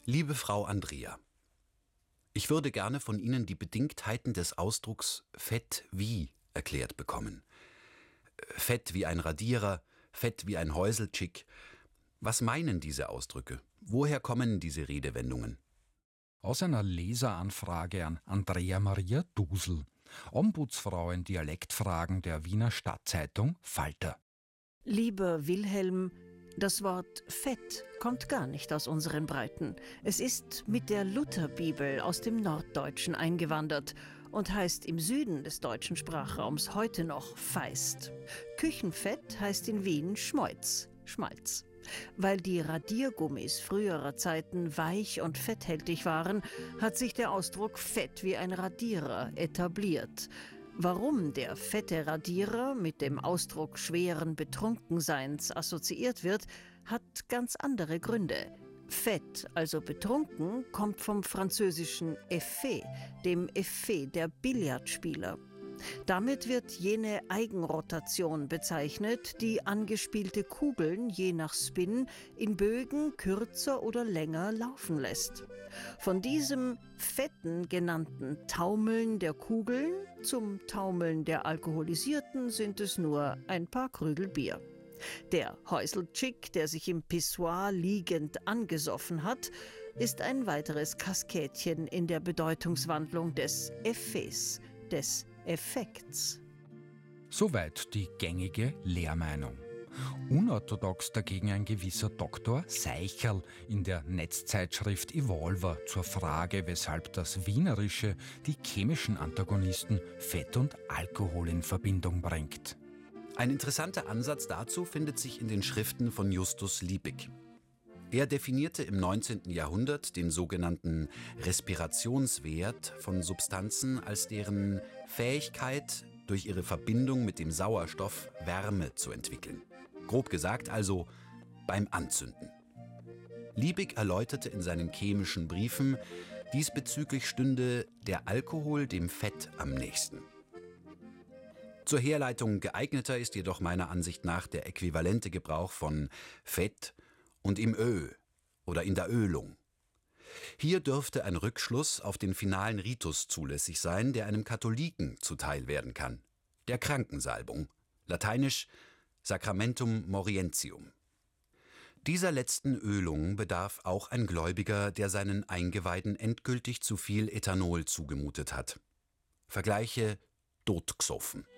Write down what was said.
Liebe Frau Andrea, ich würde gerne von Ihnen die Bedingtheiten des Ausdrucks Fett wie erklärt bekommen. Fett wie ein Radierer, Fett wie ein Häuseltschick. Was meinen diese Ausdrücke? Woher kommen diese Redewendungen? Aus einer Leseranfrage an Andrea Maria Dusel, Ombudsfrau in Dialektfragen der Wiener Stadtzeitung Falter. Lieber Wilhelm, das Wort Fett kommt gar nicht aus unseren Breiten. Es ist mit der Lutherbibel aus dem Norddeutschen eingewandert und heißt im Süden des deutschen Sprachraums heute noch Feist. Küchenfett heißt in Wien Schmolz, Schmalz. Weil die Radiergummis früherer Zeiten weich und fetthältig waren, hat sich der Ausdruck Fett wie ein Radierer etabliert. Warum der fette Radierer mit dem Ausdruck schweren Betrunkenseins assoziiert wird, hat ganz andere Gründe. Fett, also betrunken, kommt vom französischen Effet, dem Effet der Billardspieler. Damit wird jene Eigenrotation bezeichnet, die angespielte Kugeln je nach Spin in Bögen kürzer oder länger laufen lässt. Von diesem fetten genannten Taumeln der Kugeln zum Taumeln der Alkoholisierten sind es nur ein paar Krügel Bier. Der Häuseltschick, der sich im Pissoir liegend angesoffen hat, ist ein weiteres Kaskädchen in der Bedeutungswandlung des Effets, des Effekts. Soweit die gängige Lehrmeinung. Unorthodox dagegen ein gewisser Dr. Seicherl in der Netzzeitschrift Evolver zur Frage, weshalb das Wienerische die chemischen Antagonisten Fett und Alkohol in Verbindung bringt. Ein interessanter Ansatz dazu findet sich in den Schriften von Justus Liebig. Er definierte im 19. Jahrhundert den sogenannten Respirationswert von Substanzen als deren Fähigkeit, durch ihre Verbindung mit dem Sauerstoff Wärme zu entwickeln. Grob gesagt also beim Anzünden. Liebig erläuterte in seinen chemischen Briefen, diesbezüglich stünde der Alkohol dem Fett am nächsten. Zur Herleitung geeigneter ist jedoch meiner Ansicht nach der äquivalente Gebrauch von Fett und im Öl oder in der Ölung. Hier dürfte ein Rückschluss auf den finalen Ritus zulässig sein, der einem Katholiken zuteil werden kann, der Krankensalbung, lateinisch Sacramentum Morientium. Dieser letzten Ölung bedarf auch ein Gläubiger, der seinen Eingeweiden endgültig zu viel Ethanol zugemutet hat. Vergleiche Totgesoffen.